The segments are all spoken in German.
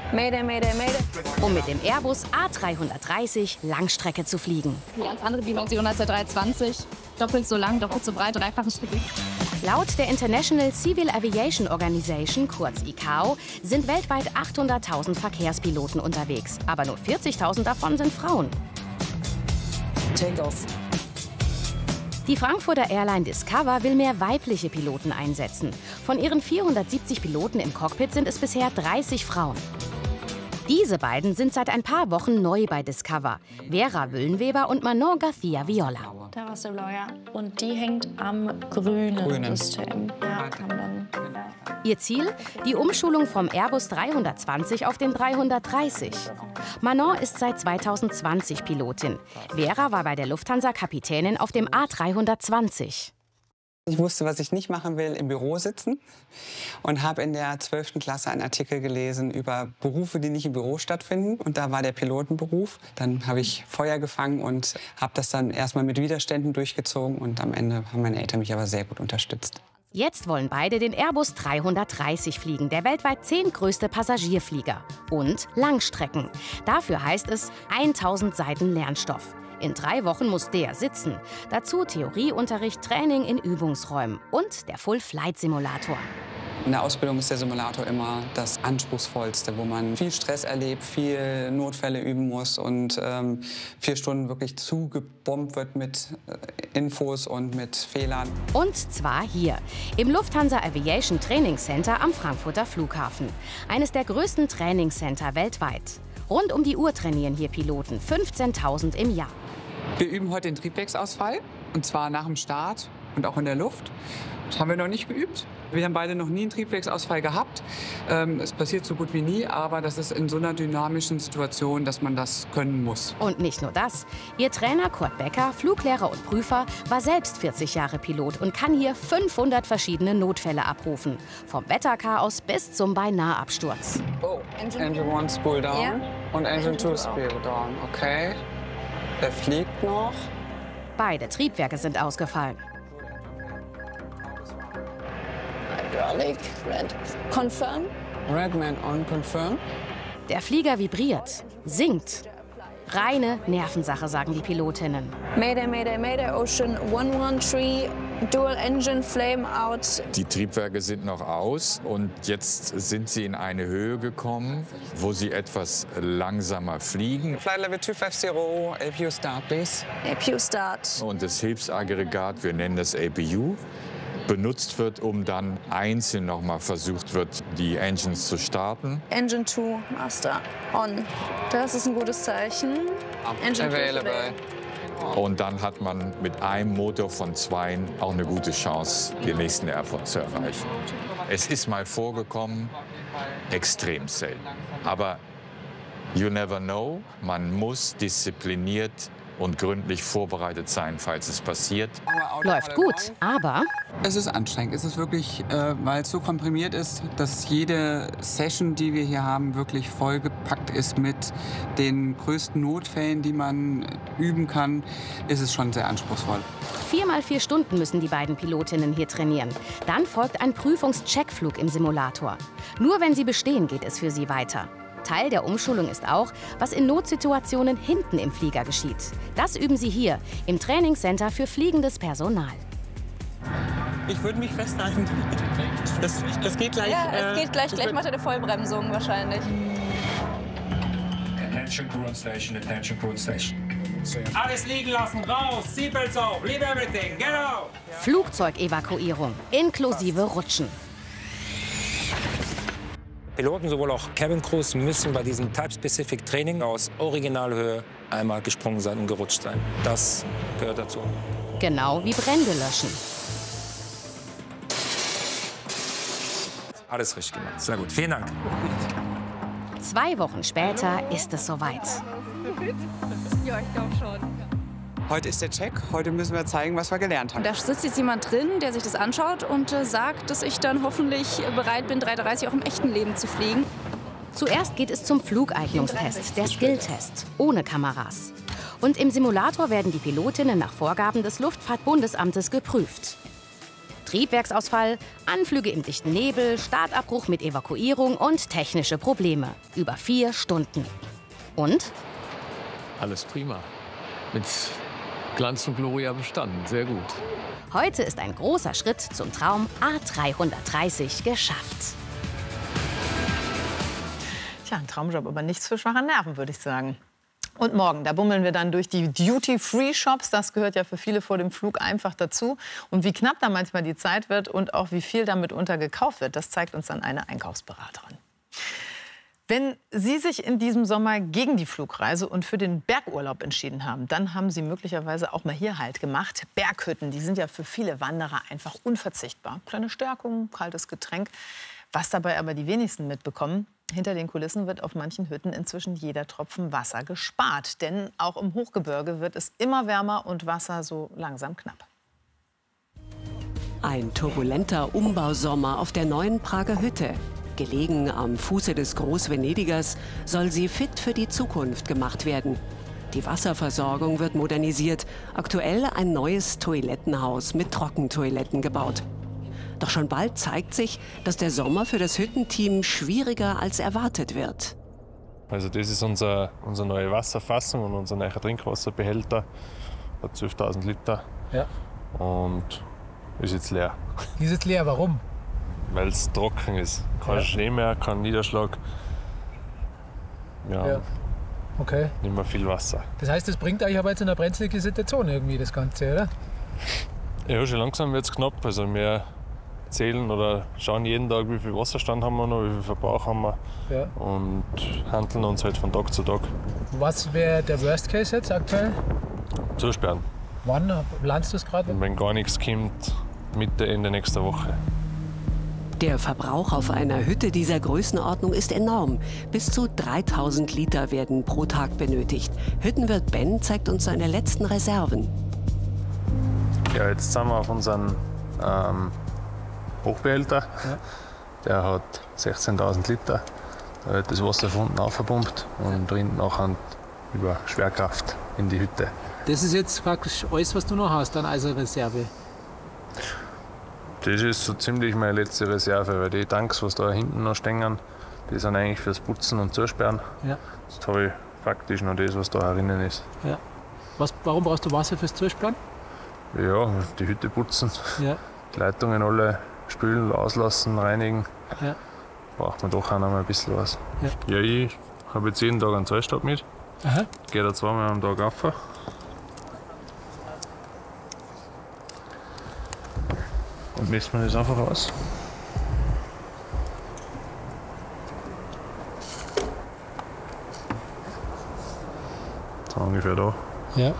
Mayday, Mayday, Mayday. Um mit dem Airbus A330 Langstrecke zu fliegen. Eine ganz andere Dimension als der 320. Doppelt so lang, doppelt so breit, dreifaches Gewicht. Laut der International Civil Aviation Organization, kurz ICAO, sind weltweit 800.000 Verkehrspiloten unterwegs. Aber nur 40.000 davon sind Frauen. Take-off. Die Frankfurter Airline Discover will mehr weibliche Piloten einsetzen. Von ihren 470 Piloten im Cockpit sind es bisher 30 Frauen. Diese beiden sind seit ein paar Wochen neu bei Discover. Vera Wüllenweber und Manon García Viola. Da war der Blau, ja. Und die hängt am grünen System. Ja, kann dann. Ihr Ziel? Die Umschulung vom Airbus 320 auf den 330. Manon ist seit 2020 Pilotin. Vera war bei der Lufthansa Kapitänin auf dem A320. Ich wusste, was ich nicht machen will, im Büro sitzen, und habe in der 12. Klasse einen Artikel gelesen über Berufe, die nicht im Büro stattfinden. Und da war der Pilotenberuf. Dann habe ich Feuer gefangen und habe das dann erstmal mit Widerständen durchgezogen. Und am Ende haben meine Eltern mich aber sehr gut unterstützt. Jetzt wollen beide den Airbus 330 fliegen, der weltweit 10. größte Passagierflieger. Und Langstrecken. Dafür heißt es 1000 Seiten Lernstoff. In 3 Wochen muss der sitzen. Dazu Theorieunterricht, Training in Übungsräumen und der Full-Flight-Simulator. In der Ausbildung ist der Simulator immer das Anspruchsvollste, wo man viel Stress erlebt, viel Notfälle üben muss und 4 Stunden wirklich zugebombt wird mit Infos und mit Fehlern. Und zwar hier, im Lufthansa Aviation Training Center am Frankfurter Flughafen. Eines der größten Trainingscenter weltweit. Rund um die Uhr trainieren hier Piloten, 15.000 im Jahr. Wir üben heute den Triebwerksausfall, und zwar nach dem Start und auch in der Luft. Das haben wir noch nicht geübt. Wir haben beide noch nie einen Triebwerksausfall gehabt. Es passiert so gut wie nie, aber das ist in so einer dynamischen Situation, dass man das können muss. Und nicht nur das. Ihr Trainer Kurt Becker, Fluglehrer und Prüfer, war selbst 40 Jahre Pilot und kann hier 500 verschiedene Notfälle abrufen. Vom Wetterchaos bis zum Beinahabsturz. Oh, Engine 1 spool down, yeah. Und Engine 2 spool down. Okay. Der fliegt noch. Beide Triebwerke sind ausgefallen. Hydraulic, red, confirm. Redman on, confirm. Der Flieger vibriert, sinkt. Reine Nervensache, sagen die Pilotinnen. Mayday, Mayday, Mayday, Ocean 113, Dual Engine Flame out. Die Triebwerke sind noch aus und jetzt sind sie in eine Höhe gekommen, wo sie etwas langsamer fliegen. Flight Level 250, APU Start, please. APU Start. Und das Hilfsaggregat, wir nennen das APU, benutzt wird, um dann einzeln noch mal versucht wird, die Engines zu starten. Engine 2 Master on. Das ist ein gutes Zeichen. Engine Available. Und dann hat man mit einem Motor von 2 auch eine gute Chance, den nächsten Airport zu erreichen. Es ist mal vorgekommen, extrem selten. Aber you never know, man muss diszipliniert und gründlich vorbereitet sein, falls es passiert. Läuft gut, aber Es ist anstrengend. Es ist wirklich, weil es so komprimiert ist, dass jede Session, die wir hier haben, wirklich vollgepackt ist mit den größten Notfällen, die man üben kann, ist es schon sehr anspruchsvoll. 4 mal 4 Stunden müssen die beiden Pilotinnen hier trainieren. Dann folgt ein Prüfungscheckflug im Simulator. Nur wenn sie bestehen, geht es für sie weiter. Teil der Umschulung ist auch, was in Notsituationen hinten im Flieger geschieht. Das üben sie hier, im Trainingscenter für fliegendes Personal. Ich würde mich festhalten. Das geht gleich. Ja, es geht gleich. Gleich macht er eine Vollbremsung wahrscheinlich. Attention crew on station, attention crew on station. Alles liegen lassen, raus, Seatbelts auf, leave everything, get out! Flugzeugevakuierung, inklusive Rutschen. Piloten, sowohl auch Cabin Crews, müssen bei diesem Type-Specific Training aus Originalhöhe einmal gesprungen sein und gerutscht sein. Das gehört dazu. Genau wie Brände löschen. Alles richtig gemacht. Sehr gut. Vielen Dank. 2 Wochen später ist es soweit. Ja, ich glaube schon. Heute ist der Check. Heute müssen wir zeigen, was wir gelernt haben. Da sitzt jetzt jemand drin, der sich das anschaut und sagt, dass ich dann hoffentlich bereit bin, 330 auch im echten Leben zu fliegen. Zuerst geht es zum Flugeignungstest, der Skilltest, ohne Kameras. Und im Simulator werden die Pilotinnen nach Vorgaben des Luftfahrtbundesamtes geprüft. Triebwerksausfall, Anflüge im dichten Nebel, Startabbruch mit Evakuierung und technische Probleme. Über 4 Stunden. Und? Alles prima. Mit Glanz und Gloria bestanden. Sehr gut. Heute ist ein großer Schritt zum Traum A330 geschafft. Tja, ein Traumjob, aber nichts für schwache Nerven, würde ich sagen. Und morgen, da bummeln wir dann durch die Duty-Free-Shops. Das gehört ja für viele vor dem Flug einfach dazu. Und wie knapp da manchmal die Zeit wird und auch wie viel damit gekauft wird, das zeigt uns dann eine Einkaufsberaterin. Wenn Sie sich in diesem Sommer gegen die Flugreise und für den Bergurlaub entschieden haben, dann haben Sie möglicherweise auch mal hier Halt gemacht. Berghütten, die sind ja für viele Wanderer einfach unverzichtbar. Kleine Stärkung, kaltes Getränk. Was dabei aber die wenigsten mitbekommen: Hinter den Kulissen wird auf manchen Hütten inzwischen jeder Tropfen Wasser gespart. Denn auch im Hochgebirge wird es immer wärmer und Wasser so langsam knapp. Ein turbulenter Umbausommer auf der neuen Prager Hütte. Gelegen am Fuße des Großvenedigers soll sie fit für die Zukunft gemacht werden. Die Wasserversorgung wird modernisiert. Aktuell ein neues Toilettenhaus mit Trockentoiletten gebaut. Doch schon bald zeigt sich, dass der Sommer für das Hüttenteam schwieriger als erwartet wird. Also das ist unsere neue Wasserfassung und unser neuer Trinkwasserbehälter. Hat 12.000 Liter. Ja. Und ist jetzt leer. Ist jetzt leer, warum? Weil es trocken ist. Kein Schnee mehr, kein Niederschlag. Ja. Okay. Nicht mehr viel Wasser. Das heißt, das bringt euch aber jetzt in eine brenzlige Situation irgendwie, das Ganze, oder? Ja, schon langsam wird es knapp. Also wir zählen oder schauen jeden Tag, wie viel Wasserstand haben wir noch, wie viel Verbrauch haben wir. Ja. Und handeln uns halt von Tag zu Tag. Was wäre der Worst Case jetzt aktuell? Zusperren. Wann planst du es gerade? Und wenn gar nichts kommt, Mitte, Ende nächster Woche. Der Verbrauch auf einer Hütte dieser Größenordnung ist enorm. Bis zu 3000 Liter werden pro Tag benötigt. Hüttenwirt Ben zeigt uns seine letzten Reserven. Ja, jetzt sind wir auf unseren Hochbehälter. Ja. Der hat 16.000 Liter. Da wird das Wasser von unten aufgepumpt und drin nachher über Schwerkraft in die Hütte. Das ist jetzt praktisch alles, was du noch hast an Eiserreserve? Das ist so ziemlich meine letzte Reserve, weil die Tanks, was da hinten noch stehen, die sind eigentlich fürs Putzen und Zusperren. Ja. Jetzt habe ich praktisch noch das, was da herinnen ist. Ja. Warum brauchst du Wasser fürs Zusperren? Ja, die Hütte putzen, ja. Die Leitungen spülen, auslassen, reinigen. Ja. Braucht man doch auch noch mal ein bisschen was. Ja, ich habe jetzt jeden Tag einen Zollstab mit. Aha. Gehe da zweimal am Tag rauf. Und misst man das einfach aus. So ungefähr da. Ja.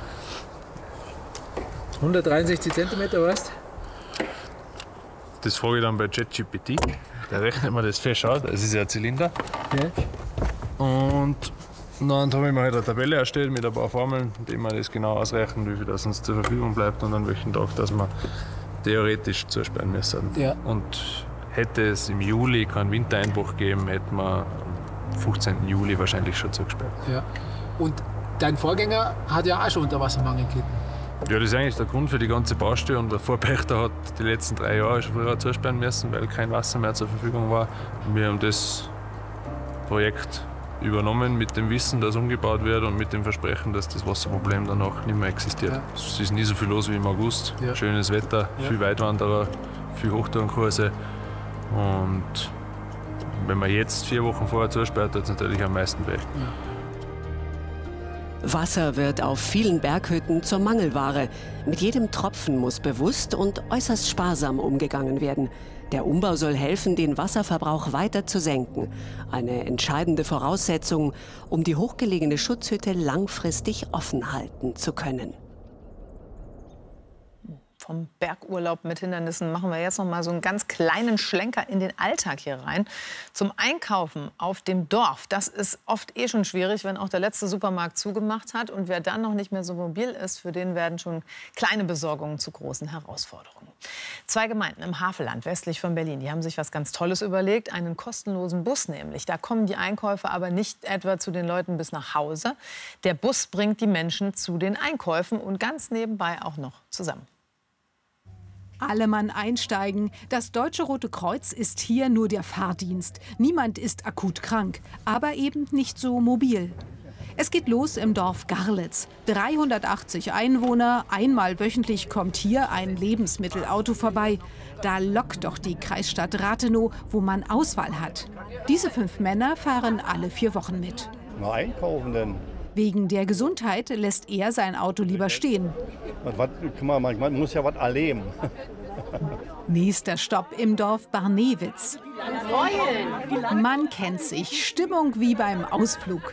163 cm, weißt du? Das frage ich dann bei ChatGPT. Der rechnet mir das fest aus. Das ist ja ein Zylinder. Okay. Und dann habe ich mir halt eine Tabelle erstellt mit ein paar Formeln, die man das genau ausrechnen, wie viel das uns zur Verfügung bleibt und an welchem Tag, dass wir theoretisch zusperren müssen. Ja. Und hätte es im Juli keinen Wintereinbruch gegeben, hätten wir am 15. Juli wahrscheinlich schon zugesperrt. Ja. Und dein Vorgänger hat ja auch schon Unterwassermangel gelitten. Ja, das ist eigentlich der Grund für die ganze Baustelle. Und der Vorpächter hat die letzten 3 Jahre schon früher zusperren müssen, weil kein Wasser mehr zur Verfügung war. Und wir haben das Projekt übernommen mit dem Wissen, dass umgebaut wird und mit dem Versprechen, dass das Wasserproblem danach nicht mehr existiert. Ja. Es ist nie so viel los wie im August. Ja. Schönes Wetter, viel Weitwanderer, viel Hochtourenkurse. Und wenn man jetzt 4 Wochen vorher zusperrt, hat es natürlich am meisten weh. Ja. Wasser wird auf vielen Berghütten zur Mangelware. Mit jedem Tropfen muss bewusst und äußerst sparsam umgegangen werden. Der Umbau soll helfen, den Wasserverbrauch weiter zu senken. Eine entscheidende Voraussetzung, um die hochgelegene Schutzhütte langfristig offen halten zu können. Vom Bergurlaub mit Hindernissen machen wir jetzt noch mal so einen ganz kleinen Schlenker in den Alltag hier rein. Zum Einkaufen auf dem Dorf. Das ist oft schon schwierig, wenn auch der letzte Supermarkt zugemacht hat. Und wer dann noch nicht mehr so mobil ist, für den werden schon kleine Besorgungen zu großen Herausforderungen. 2 Gemeinden im Havelland, westlich von Berlin, die haben sich was ganz Tolles überlegt. Einen kostenlosen Bus nämlich. Da kommen die Einkäufe aber nicht etwa zu den Leuten bis nach Hause. Der Bus bringt die Menschen zu den Einkäufen und ganz nebenbei auch noch zusammen. Alle Mann einsteigen. Das Deutsche Rote Kreuz ist hier nur der Fahrdienst. Niemand ist akut krank, aber eben nicht so mobil. Es geht los im Dorf Garlitz. 380 Einwohner. Einmal wöchentlich kommt hier ein Lebensmittelauto vorbei. Da lockt doch die Kreisstadt Rathenow, wo man Auswahl hat. Diese 5 Männer fahren alle 4 Wochen mit. Mal einkaufen denn. Wegen der Gesundheit lässt er sein Auto lieber stehen. Man muss ja was erleben. Nächster Stopp im Dorf Barnewitz. Man kennt sich. Stimmung wie beim Ausflug.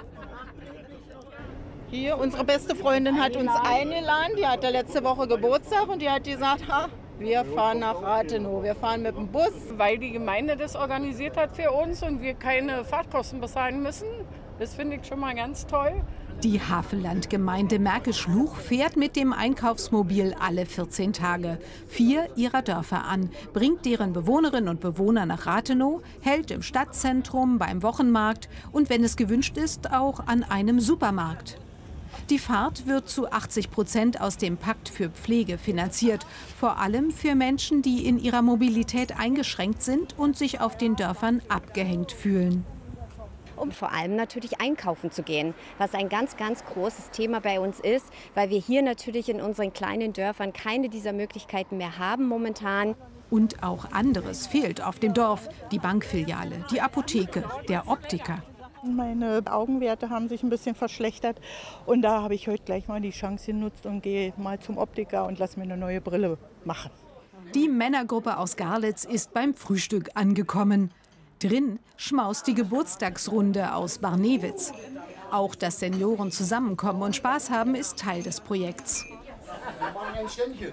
Hier, unsere beste Freundin hat uns eingeladen. Die hatte letzte Woche Geburtstag und die hat gesagt, wir fahren nach Rathenow. Wir fahren mit dem Bus. Weil die Gemeinde das organisiert hat für uns und wir keine Fahrtkosten bezahlen müssen. Das finde ich schon mal ganz toll. Die Havelland-Gemeinde Märkisch-Luch fährt mit dem Einkaufsmobil alle 14 Tage 4 ihrer Dörfer an, bringt deren Bewohnerinnen und Bewohner nach Rathenow, hält im Stadtzentrum, beim Wochenmarkt und, wenn es gewünscht ist, auch an einem Supermarkt. Die Fahrt wird zu 80% aus dem Pakt für Pflege finanziert, vor allem für Menschen, die in ihrer Mobilität eingeschränkt sind und sich auf den Dörfern abgehängt fühlen. Um vor allem natürlich einkaufen zu gehen, was ein ganz, ganz großes Thema bei uns ist, weil wir hier natürlich in unseren kleinen Dörfern keine dieser Möglichkeiten mehr haben momentan. Und auch anderes fehlt auf dem Dorf. Die Bankfiliale, die Apotheke, der Optiker. Meine Augenwerte haben sich ein bisschen verschlechtert und da habe ich heute gleich mal die Chance genutzt und gehe mal zum Optiker und lasse mir eine neue Brille machen. Die Männergruppe aus Garlitz ist beim Frühstück angekommen. Drin schmaust die Geburtstagsrunde aus Barnewitz. Auch dass Senioren zusammenkommen und Spaß haben, ist Teil des Projekts. Wir machen ein Ständchen.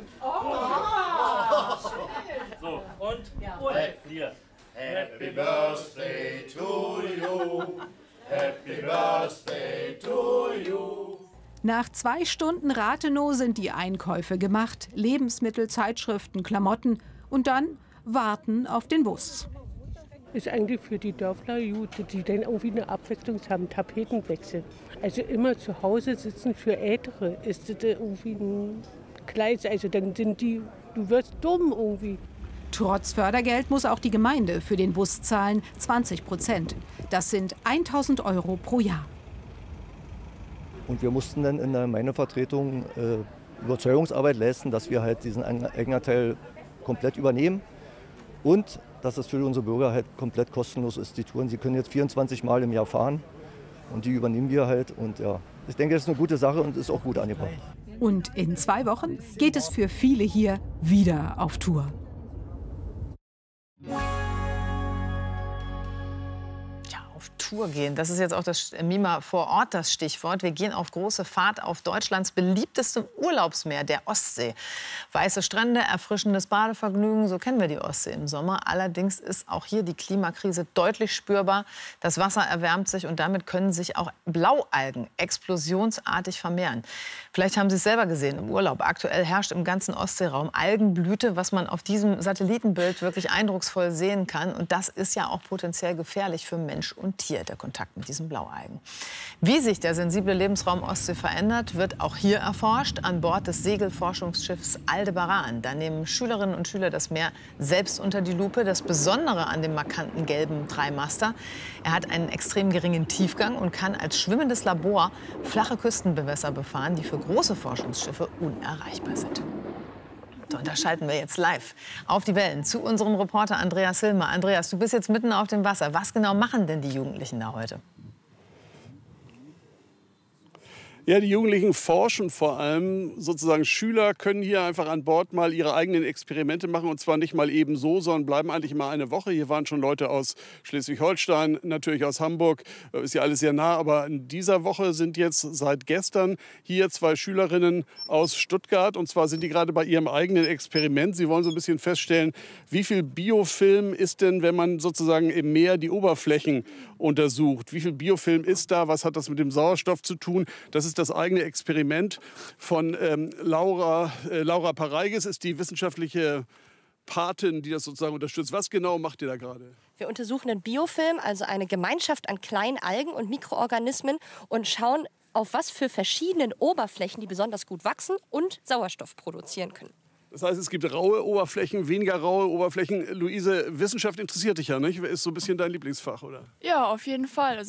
So, und? Hier. Happy Birthday to you. Happy Birthday to you. Nach 2 Stunden Rathenow sind die Einkäufe gemacht. Lebensmittel, Zeitschriften, Klamotten. Und dann warten auf den Bus. Ist eigentlich für die Dörfler gut, die dann irgendwie eine Abwechslung haben, Tapetenwechsel. Also immer zu Hause sitzen für Ältere ist das irgendwie ein Gleis. Also dann sind die, du wirst dumm irgendwie. Trotz Fördergeld muss auch die Gemeinde für den Bus zahlen, 20%. Das sind 1.000 € pro Jahr. Und wir mussten dann in der Gemeindevertretung Überzeugungsarbeit leisten, dass wir halt diesen Eigenanteil komplett übernehmen. Und dass es für unsere Bürger halt komplett kostenlos ist, die Touren. Sie können jetzt 24 Mal im Jahr fahren und die übernehmen wir halt. Und ja, ich denke, das ist eine gute Sache und ist auch gut angebracht. Und in 2 Wochen geht es für viele hier wieder auf Tour. Tour gehen. Das ist jetzt auch das Mima vor Ort das Stichwort. Wir gehen auf große Fahrt auf Deutschlands beliebtestem Urlaubsmeer, der Ostsee. Weiße Strände, erfrischendes Badevergnügen, so kennen wir die Ostsee im Sommer. Allerdings ist auch hier die Klimakrise deutlich spürbar. Das Wasser erwärmt sich und damit können sich auch Blaualgen explosionsartig vermehren. Vielleicht haben Sie es selber gesehen im Urlaub. Aktuell herrscht im ganzen Ostseeraum Algenblüte, was man auf diesem Satellitenbild wirklich eindrucksvoll sehen kann. Und das ist ja auch potenziell gefährlich für Mensch und Tier, der Kontakt mit diesen Blaualgen. Wie sich der sensible Lebensraum Ostsee verändert, wird auch hier erforscht an Bord des Segelforschungsschiffs Aldebaran. Da nehmen Schülerinnen und Schüler das Meer selbst unter die Lupe. Das Besondere an dem markanten gelben Dreimaster: er hat einen extrem geringen Tiefgang und kann als schwimmendes Labor flache Küstenbewässer befahren, die für große Forschungsschiffe unerreichbar sind. Und da schalten wir jetzt live auf die Wellen zu unserem Reporter Andreas Hilmer. Andreas, du bist jetzt mitten auf dem Wasser. Was genau machen denn die Jugendlichen da heute? Ja, die Jugendlichen forschen vor allem. Sozusagen Schüler können hier einfach an Bord mal ihre eigenen Experimente machen. Und zwar nicht mal eben so, sondern bleiben eigentlich mal eine Woche. Hier waren schon Leute aus Schleswig-Holstein, natürlich aus Hamburg. Ist ja alles sehr nah. Aber in dieser Woche sind jetzt seit gestern hier 2 Schülerinnen aus Stuttgart. Und zwar sind die gerade bei ihrem eigenen Experiment. Sie wollen so ein bisschen feststellen, wie viel Biofilm ist denn, wenn man sozusagen im Meer die Oberflächen untersucht. Wie viel Biofilm ist da? Was hat das mit dem Sauerstoff zu tun? Das ist das eigene Experiment von Laura Pareigis, ist die wissenschaftliche Patin, die das sozusagen unterstützt. Was genau macht ihr da gerade? Wir untersuchen den Biofilm, also eine Gemeinschaft an kleinen Algen und Mikroorganismen, und schauen, auf was für verschiedenen Oberflächen die besonders gut wachsen und Sauerstoff produzieren können. Das heißt, es gibt raue Oberflächen, weniger raue Oberflächen. Luise, Wissenschaft interessiert dich ja, nicht? Ist so ein bisschen dein Lieblingsfach, oder? Ja, auf jeden Fall.